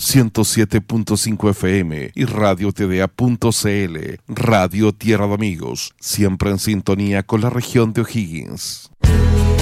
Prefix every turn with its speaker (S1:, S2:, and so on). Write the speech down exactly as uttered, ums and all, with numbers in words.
S1: ciento siete punto cinco F M y radio T D A punto C L. Radio Tierra de Amigos, siempre en sintonía con la región de O'Higgins.